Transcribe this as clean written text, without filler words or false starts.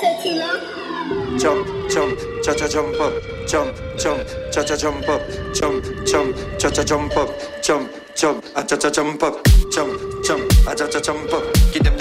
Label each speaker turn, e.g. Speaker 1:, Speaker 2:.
Speaker 1: Jump, jump, cha-cha jump up. Jump, jump, cha-cha jump up. Jump, jump, cha-cha jump up. Jump, jump, cha-cha jump up. Jump, jump, cha-cha jump up. Give them